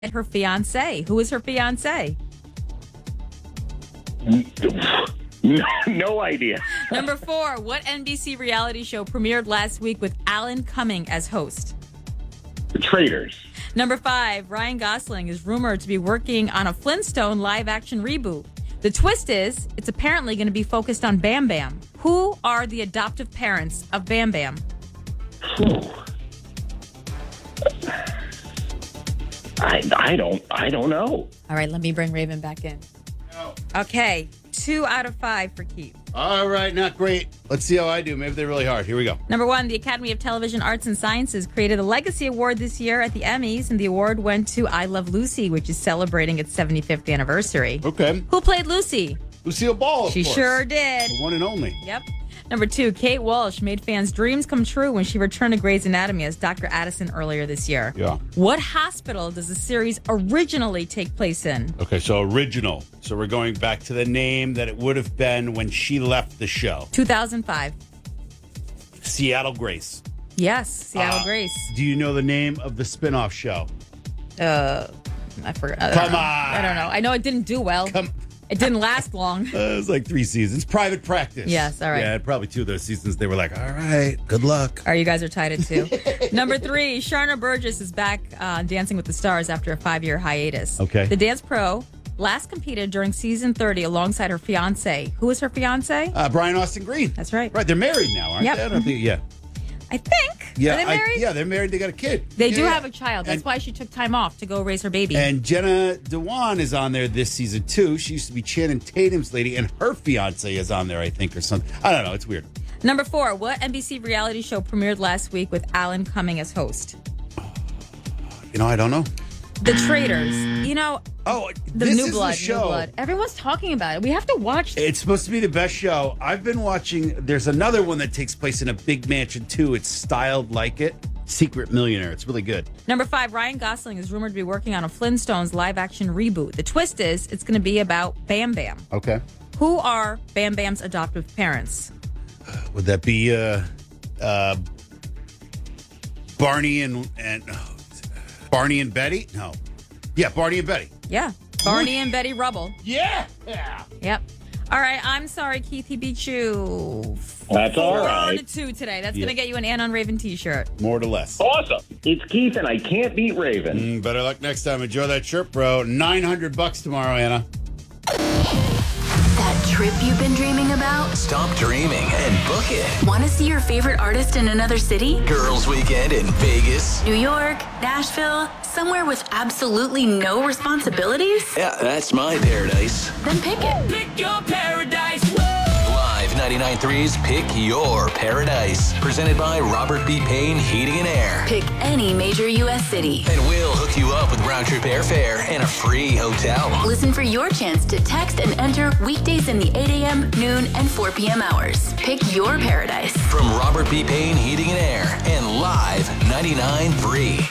her fiance. Who is her fiance? No idea. Number 4, what NBC reality show premiered last week with Alan Cumming as host? The Traitors. Number 5, Ryan Gosling is rumored to be working on a Flintstone live-action reboot. The twist is, it's apparently going to be focused on Bam Bam. Who are the adoptive parents of Bam Bam? I don't know. All right, let me bring Raven back in. No. Okay, 2 out of 5 for Keith. All right, not great. Let's see how I do. Maybe they're really hard. Here we go. Number 1, the Academy of Television Arts and Sciences created a Legacy Award this year at the Emmys, and the award went to I Love Lucy, which is celebrating its 75th anniversary. Okay. Who played Lucy? Lucille Ball, of She course. sure did. The one and only. Yep. Number 2, Kate Walsh made fans' dreams come true when she returned to Grey's Anatomy as Dr. Addison earlier this year. Yeah. What hospital does the series originally take place in? Okay, so original. So we're going back to the name that it would have been when she left the show. 2005. Seattle Grace. Yes, Seattle Grace. Do you know the name of the spinoff show? I forgot. Come on. I don't know. I know it didn't do well. It didn't last long. It was like 3 seasons. Private Practice. Yes, all right. Yeah, probably 2 of those seasons. They were like, all right, good luck. Or you guys are tied at 2. Number 3, Sharna Burgess is back on Dancing with the Stars after a 5-year hiatus. Okay. The dance pro last competed during season 30 alongside her fiance. Who is her fiance? Brian Austin Green. That's right. Right, they're married now, aren't Yep. they? I don't think, yeah. I think. Yeah, Are they married? they're married. They got a kid. They Yeah, do yeah. have a child. That's why she took time off to go raise her baby. And Jenna Dewan is on there this season, too. She used to be Channing Tatum's lady, and her fiance is on there, I think, or something. I don't know. It's weird. Number 4, what NBC reality show premiered last week with Alan Cumming as host? I don't know. The Traitors. Oh, the this New is Blood. the show. New Blood. Everyone's talking about it. We have to watch this. It's supposed to be the best show. I've been watching. There's another one that takes place in a big mansion, too. It's styled like it. Secret Millionaire. It's really good. Number 5, Ryan Gosling is rumored to be working on a Flintstones live-action reboot. The twist is it's going to be about Bam Bam. Okay. Who are Bam Bam's adoptive parents? Would that be Barney and Barney and Betty? No. Yeah, Barney and Betty. Yeah. Barney and Betty Rubble. Yeah. Yep. All right. I'm sorry, Keith. He beat you. That's all 4 right. to 2 today. That's going to get you an Ann on Raven t-shirt. More to less. Awesome. It's Keith, and I can't beat Raven. Better luck next time. Enjoy that trip, bro. $900 tomorrow, Anna. That trip you've been dreaming about? Stop dreaming and book it. Want to see your favorite artist in another city? Girls Weekend in Vegas. New York, Nashville, somewhere with absolutely no responsibilities? Yeah, that's my paradise. Then pick it. Pick your paradise. Live 99.3's Pick Your Paradise. Presented by Robert B. Payne Heating and Air. Pick any major U.S. city. And we'll hook you up with round-trip airfare and a free hotel. Listen for your chance to text and enter weekdays in the 8 a.m., noon, and 4 p.m. hours. Pick your paradise. From Robert B. Payne Heating and Air and Live 99.3.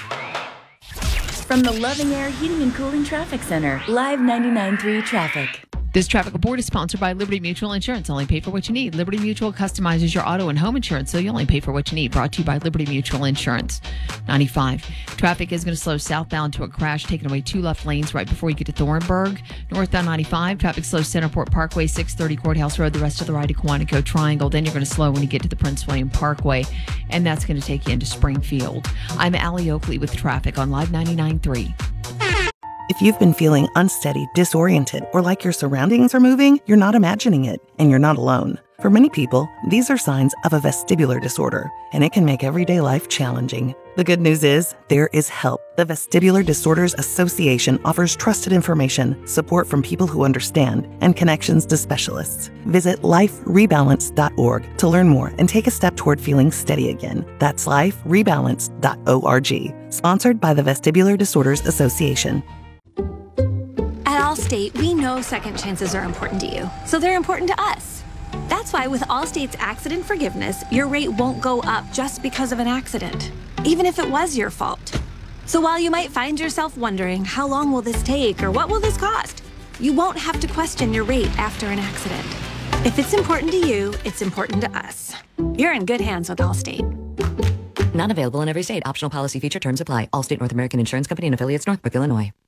From the Loving Air Heating and Cooling Traffic Center, Live 99.3 Traffic. This traffic report is sponsored by Liberty Mutual Insurance. Only pay for what you need. Liberty Mutual customizes your auto and home insurance, so you only pay for what you need. Brought to you by Liberty Mutual Insurance. 95. Traffic is going to slow southbound to a crash, taking away 2 left lanes right before you get to Thornburg. Northbound 95. Traffic slows Centerport Parkway, 630 Courthouse Road, the rest of the ride to Quantico Triangle. Then you're going to slow when you get to the Prince William Parkway, and that's going to take you into Springfield. I'm Allie Oakley with traffic on Live 99.3. If you've been feeling unsteady, disoriented, or like your surroundings are moving, you're not imagining it, and you're not alone. For many people, these are signs of a vestibular disorder, and it can make everyday life challenging. The good news is, there is help. The Vestibular Disorders Association offers trusted information, support from people who understand, and connections to specialists. Visit liferebalance.org to learn more and take a step toward feeling steady again. That's liferebalance.org. Sponsored by the Vestibular Disorders Association. At Allstate, we know second chances are important to you, so they're important to us. That's why with Allstate's accident forgiveness, your rate won't go up just because of an accident, even if it was your fault. So while you might find yourself wondering, how long will this take or what will this cost? You won't have to question your rate after an accident. If it's important to you, it's important to us. You're in good hands with Allstate. Not available in every state. Optional policy feature terms apply. Allstate North American Insurance Company and affiliates, Northbrook, Illinois.